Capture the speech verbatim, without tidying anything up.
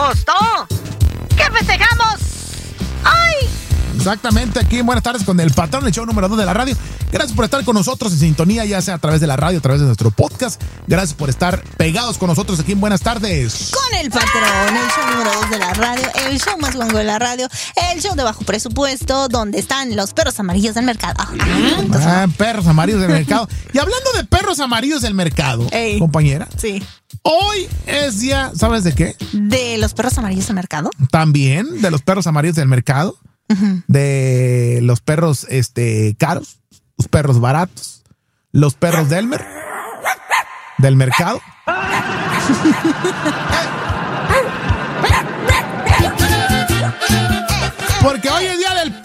agosto, ¿qué festejamos hoy? Exactamente, aquí en Buenas Tardes con el patrón, el show número dos de la radio. Gracias por estar con nosotros en sintonía, ya sea a través de la radio, a través de nuestro podcast. Gracias por estar pegados con nosotros aquí en Buenas Tardes. Con el patrón, el show número dos de la radio, el show más guango de la radio, el show de bajo presupuesto, donde están los perros amarillos del mercado. Ah, perros amarillos del mercado. Y hablando de perros amarillos del mercado, Ey. compañera. Sí. Hoy es día, ¿sabes de qué? ¿De los perros amarillos del mercado? También de los perros amarillos del mercado. Uh-huh. De los perros este, caros, los perros baratos, los perros Delmer, del mercado. Porque hoy es día del